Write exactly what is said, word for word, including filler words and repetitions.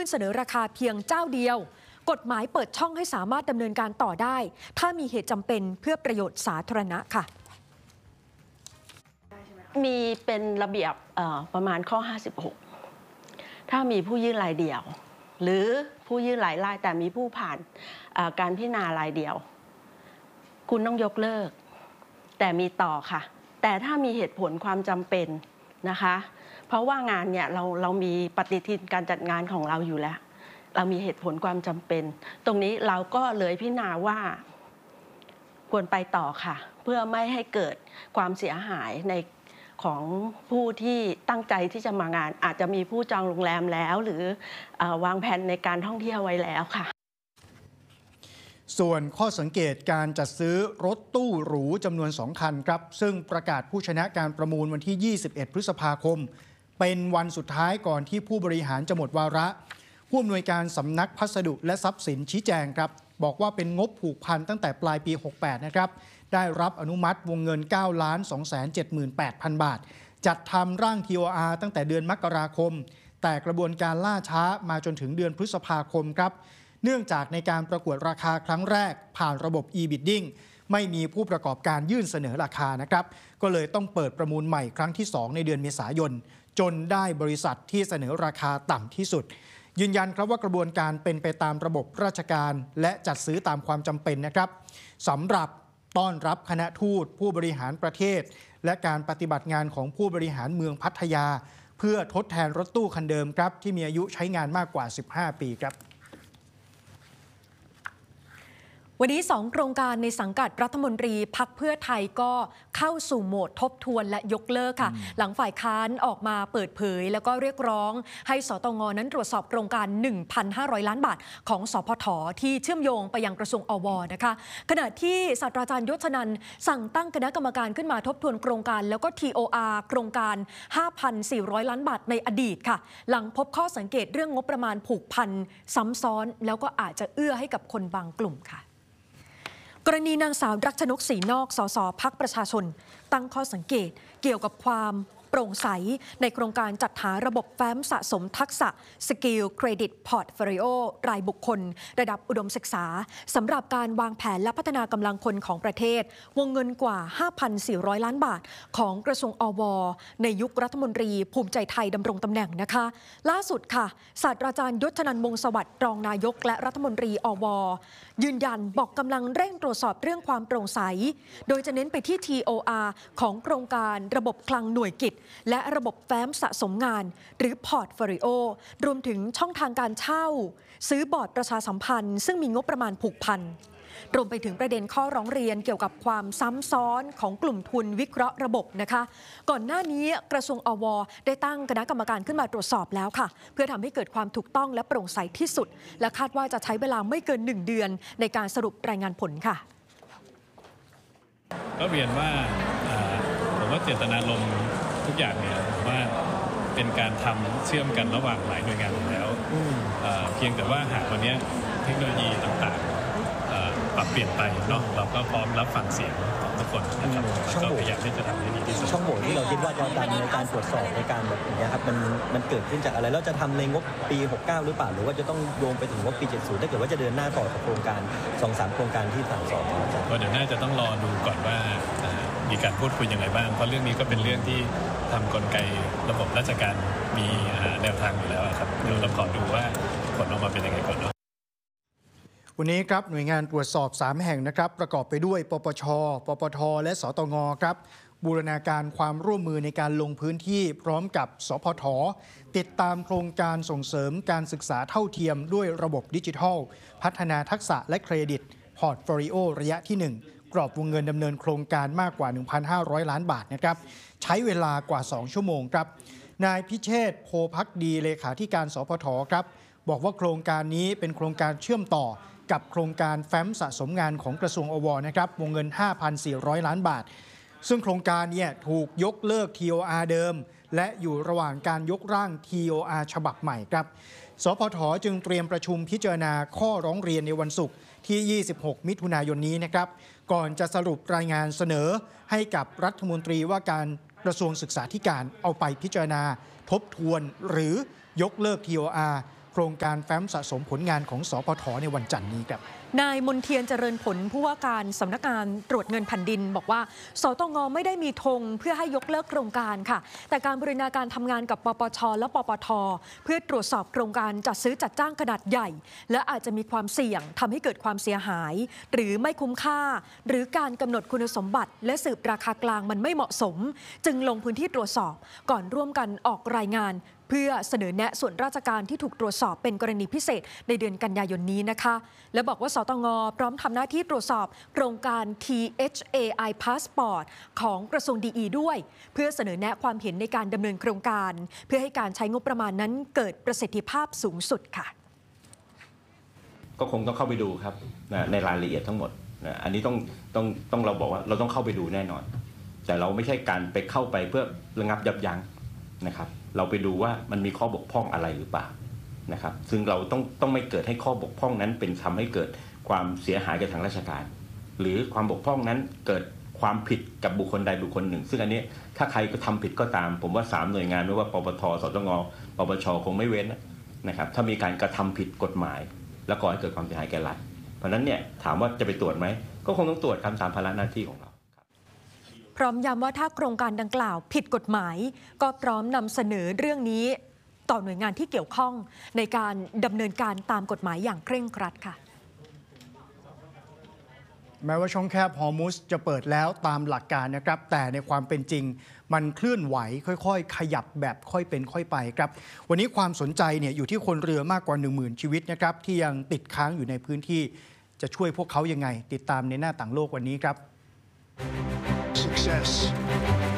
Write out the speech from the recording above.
นเสนอราคาเพียงเจ้าเดียวกฎหมายเปิดช่องให้สามารถดำเนินการต่อได้ถ้ามีเหตุจำเป็นเพื่อประโยชน์สาธารณะค่ะมีเป็นระเบียบประมาณข้อห้าสิบหกถ้ามีผู้ยื่นรายเดียวหรือผู้ยื่นหลายรายแต่มีผู้ผ่านการพิจารณารายเดียวคุณต้องยกเลิกแต่มีต่อค่ะแต่ถ้ามีเหตุผลความจำเป็นนะคะเพราะว่างานเนี่ยเราเรามีปฏิทินการจัดงานของเราอยู่แล้วเรามีเหตุผลความจำเป็นตรงนี้เราก็เลยพิจารณาว่าควรไปต่อค่ะเพื่อไม่ให้เกิดความเสียหายในของผู้ที่ตั้งใจที่จะมางานอาจจะมีผู้จองโรงแรมแล้วหรือวางแผนในการท่องเที่ยวไว้แล้วค่ะส่วนข้อสังเกตการจัดซื้อรถตู้หรูจำนวนสองคันครับซึ่งประกาศผู้ชนะการประมูลวันที่ยี่สิบเอ็ดพฤษภาคมเป็นวันสุดท้ายก่อนที่ผู้บริหารจะหมดวาระผู้อำนวยการสำนักพัสดุและทรัพย์สินชี้แจงครับบอกว่าเป็นงบผูกพันตั้งแต่ปลายปีหกสิบแปดนะครับได้รับอนุมัติวงเงิน เก้าล้านสองแสนเจ็ดหมื่นแปดพัน บาทจัดทำร่าง ที โอ อาร์ ตั้งแต่เดือนมกราคมแต่กระบวนการล่าช้ามาจนถึงเดือนพฤษภาคมครับเนื่องจากในการประกวดราคาครั้งแรกผ่านระบบ e-bidding ไม่มีผู้ประกอบการยื่นเสนอราคานะครับก็เลยต้องเปิดประมูลใหม่ครั้งที่สองในเดือนเมษายนจนได้บริษัทที่เสนอราคาต่ำที่สุดยืนยันครับว่ากระบวนการเป็นไปตามระบบราชการและจัดซื้อตามความจำเป็นนะครับสำหรับต้อนรับคณะทูตผู้บริหารประเทศและการปฏิบัติงานของผู้บริหารเมืองพัทยาเพื่อทดแทนรถตู้คันเดิมครับที่มีอายุใช้งานมากกว่าสิบห้าปีครับวันนี้สองโครงการในสังกัดรัฐมนตรีพรรคเพื่อไทยก็เข้าสู่โหมดทบทวนและยกเลิกค่ะหลังฝ่ายค้านออกมาเปิดเผยแล้วก็เรียกร้องให้สตง.นั้นตรวจสอบโครงการ หนึ่งพันห้าร้อย ล้านบาทของสพท.ที่เชื่อมโยงไปยังกระทรวงอว.นะคะขณะที่ศาสตราจารย์ยศนันท์สั่งตั้งคณะกรรมการขึ้นมาทบทวนโครงการแล้วก็ ที โอ อาร์ โครงการ ห้าพันสี่ร้อย ล้านบาทในอดีตค่ะหลังพบข้อสังเกตเรื่องงบประมาณผูกพันซ้ำซ้อนแล้วก็อาจจะเอื้อให้กับคนบางกลุ่มค่ะกรณีนางสาวรักชนกศรีนอกสสพรรคประชาชนตั้งข้อสังเกตเกี่ยวกับความโปร่งใสในโครงการจัดหาระบบแฟ้มสะสมทักษะสกิลเครดิตพอร์ตโฟลิโอรายบุคคลระดับอุดมศึกษาสำหรับการวางแผนและพัฒนากำลังคนของประเทศวงเงินกว่า ห้าพันสี่ร้อย ล้านบาทของกระทรวงอว.ในยุครัฐมนตรีภูมิใจไทยดำรงตำแหน่งนะคะล่าสุดค่ะศาสตราจารย์ยศนันท์วงศ์สวัสดิ์รองนายกและรัฐมนตรีอว.ยืนยันบอกกำลังเร่งตรวจสอบเรื่องความโปร่งใสโดยจะเน้นไปที่ ที โอ อาร์ ของโครงการระบบคลังหน่วยกิจและระบบแฟ้มสะสมงานหรือพอร์ตโฟลิโอรวมถึงช่องทางการเช่าซื้อบอร์ดประชาสัมพันธ์ซึ่งมีงบประมาณผูกพันรวมไปถึงประเด็นข้อร้องเรียนเกี่ยวกับความซ้ำซ้อนของกลุ่มทุนวิเคราะห์ระบบนะคะก่อนหน้านี้กระทรวงอว.ได้ตั้งคณะกรรมการขึ้นมาตรวจสอบแล้วค่ะเพื่อทำให้เกิดความถูกต้องและโปร่งใสที่สุดและคาดว่าจะใช้เวลาไม่เกินหนึ่งเดือนในการสรุปรายงานผลค่ะก็เรียนว่าผมว่าเจตนารมณ์ทุกอย่างเนี่ยผมว่าเป็นการทำเชื่อมกันระหว่างหลายหน่วยงานอยู่แล้วเพียงแต่ว่าหากวันนี้เทคโนโลยีต่างๆปรับเปลี่ยนไปเนาะเราก็พร้อมรับฟังเสียงของทุกคนนะครับก็พยายามที่จะทำให้ดีที่สุดช่องโหว่ที่เราคิดว่าจะทำในการตรวจสอบในการแบบนี้ครับมันมันเกิดขึ้นจากอะไรแล้วจะทำในงบปีหกสิบเก้าหรือเปล่าหรือว่าจะต้องโยงไปถึงงบปีเจ็ดสิบถ้าเกิดว่าจะเดินหน้าต่อกับโครงการ สองถึงสาม โครงการที่สั่งสอนก็เดี๋ยวน่าจะต้องรอดูก่อนว่ามีการพูดคุยยังไงบ้างเพราะเรื่องนี้ก็เป็นเรื่องที่ทำกลไกระบบราชการมีแนวทางอยู่แล้วครับเดี๋ยวเราขอดูว่าผลออกมาเป็นยังไงก่อนเนาะวันนี้ครับหน่วยงานตรวจสอบสามแห่งนะครับประกอบไปด้วยปปช.ปปท.และสตง.ครับบูรณาการความร่วมมือในการลงพื้นที่พร้อมกับสพท.ติดตามโครงการส่งเสริมการศึกษาเท่าเทียมด้วยระบบดิจิทัลพัฒนาทักษะและเครดิตพอร์ตโฟลิโอระยะที่หนึ่งกรอบวงเงินดำเนินโครงการมากกว่า หนึ่งพันห้าร้อย ล้านบาทนะครับใช้เวลากว่าสองชั่วโมงครับนายพิเชษฐ์โพภักดีเลขาธิการสพท.ครับบอกว่าโครงการนี้เป็นโครงการเชื่อมต่อกับโครงการแฟ้มสะสมงานของกระทรวงอว.นะครับวงเงิน ห้าพันสี่ร้อย ล้านบาทซึ่งโครงการเนี่ยถูกยกเลิก ที โอ อาร์ เดิมและอยู่ระหว่างการยกร่าง ที โอ อาร์ ฉบับใหม่ครับสพท.จึงเตรียมประชุมพิจารณาข้อร้องเรียนในวันศุกร์ที่ยี่สิบหกมิถุนายนนี้นะครับก่อนจะสรุปรายงานเสนอให้กับรัฐมนตรีว่าการกระทรวงศึกษาธิการเอาไปพิจารณาทบทวนหรือยกเลิก ที โอ อาร์โครงการแฟ้มสะสมผลงานของสปท.ในวันจันทร์นี้ครับนายมนเทียนเจริญผลผู้ว่าการสำนักงานตรวจเงินแผ่นดินบอกว่าสตง.ไม่ได้มีธงเพื่อให้ยกเลิกโครงการค่ะแต่การบูรณาการทำงานกับปปช.และปปท.เพื่อตรวจสอบโครงการจัดซื้อจัดจ้างขนาดใหญ่และอาจจะมีความเสี่ยงทำให้เกิดความเสียหายหรือไม่คุ้มค่าหรือการกำหนดคุณสมบัติและสืบราคากลางมันไม่เหมาะสมจึงลงพื้นที่ตรวจสอบก่อนร่วมกันออกรายงานเพื่อเสนอแนะส่วนราชการที่ถูกตรวจสอบเป็นกรณีพิเศษในเดือนกันยายนนี้นะคะและบอกว่าสตง.พร้อมทำหน้าที่ตรวจสอบโครงการ ที เอช เอ ไอ Passport ของกระทรวงดีอีด้วยเพื่อเสนอแนะความเห็นในการดำเนินโครงการเพื่อให้การใช้งบประมาณนั้นเกิดประสิทธิภาพสูงสุดค่ะก็คงต้องเข้าไปดูครับในรายละเอียดทั้งหมดอันนี้ต้องต้องต้องเราบอกว่าเราต้องเข้าไปดูแน่นอนแต่เราไม่ใช่การไปเข้าไปเพื่อระงับยับยั้งนะครับเราไปดูว่ามันมีข้อบกพร่องอะไรหรือเปล่านะครับซึ่งเราต้องต้องไม่เกิดให้ข้อบกพร่องนั้นเป็นทำให้เกิดความเสียหายกับทางราชการหรือความบกพร่องนั้นเกิดความผิดกับบุคคลใดบุคคลหนึ่งซึ่งอันนี้ถ้าใครก็ทำผิดก็ตามผมว่าสามหน่วยงานไม่ว่าปปทสตงปปชคงไม่เว้นนะครับถ้ามีการกระทำผิดกฎหมายและก่อให้เกิดความเสียหายแก่รัฐเพราะนั้นเนี่ยถามว่าจะไปตรวจไหมก็คงต้องตรวจตามภาระหน้าที่ของเราพร้อมย้ำว่าถ้าโครงการดังกล่าวผิดกฎหมายก็พร้อมนำเสนอเรื่องนี้ต่อหน่วยงานที่เกี่ยวข้องในการดำเนินการตามกฎหมายอย่างเคร่งครัดค่ะแม้ว่าช่องแคบฮอร์มุซจะเปิดแล้วตามหลักการนะครับแต่ในความเป็นจริงมันเคลื่อนไหวค่อยๆขยับแบบค่อยเป็นค่อยไปครับวันนี้ความสนใจเนี่ยอยู่ที่คนเรือมากกว่า หนึ่งหมื่น ชีวิตนะครับที่ยังติดค้างอยู่ในพื้นที่จะช่วยพวกเขายังไงติดตามในหน้าต่างโลกวันนี้ครับSuccess